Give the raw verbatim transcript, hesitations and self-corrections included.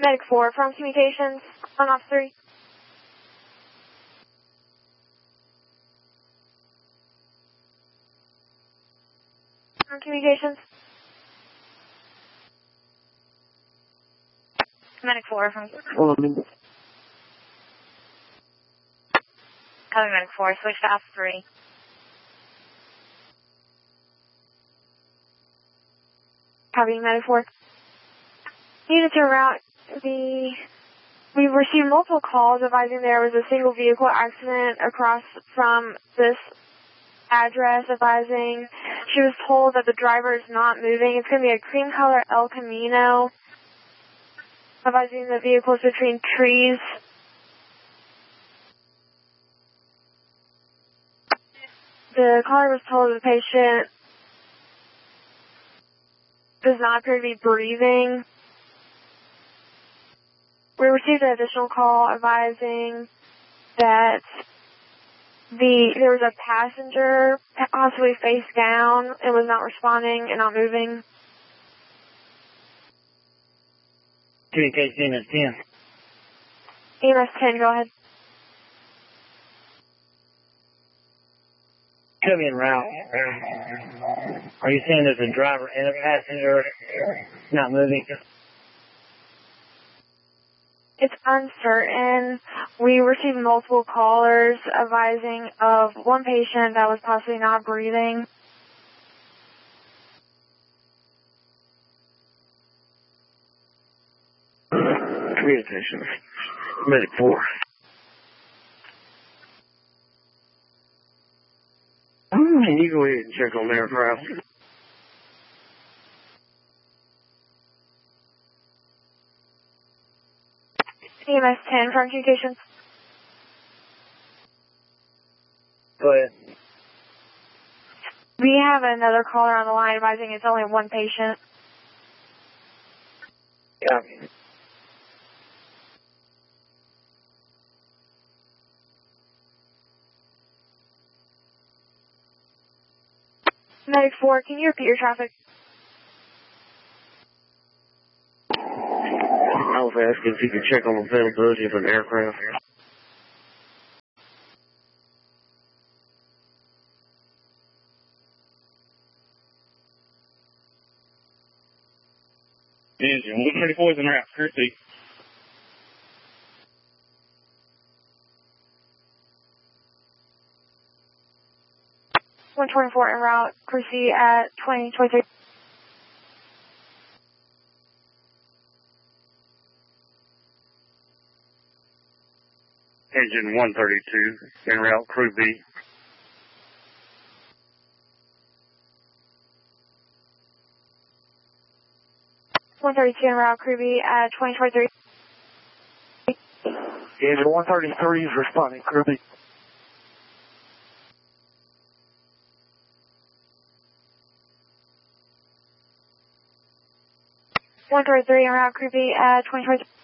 Medic four from communications on off three. From communications. Medic four from. Hold on a minute. Copy Medic four, switch to off three. Copy Medic four. Units are route the. We've received multiple calls advising there was a single vehicle accident across from this address, advising she was told that the driver is not moving. It's going to be a cream color El Camino, advising the vehicle is between trees. The caller was told the patient does not appear to be breathing. We received an additional call advising that the there was a passenger possibly face down and was not responding and not moving. Communication E M S ten. E M S ten, go ahead. Come in route. Are you saying there's a driver and a passenger not moving? It's uncertain. We received multiple callers advising of one patient that was possibly not breathing. Communications. Medic four. Can you go ahead and check on the aircraft? E M S ten from communications. Go ahead. We have another caller on the line advising it's only one patient. Yeah. Medic four, can you repeat your traffic? I was asking if you could check on the availability of an aircraft. Engine one thirty-four is en route, Christy. one twenty-four en route, proceed at twenty twenty-three. Engine one thirty-two, en route, crew B. one thirty-two en route, crew B at twenty twenty-three. Engine one thirty-three is responding, crew B. one thirty-three en route, crew B at twenty twenty-three.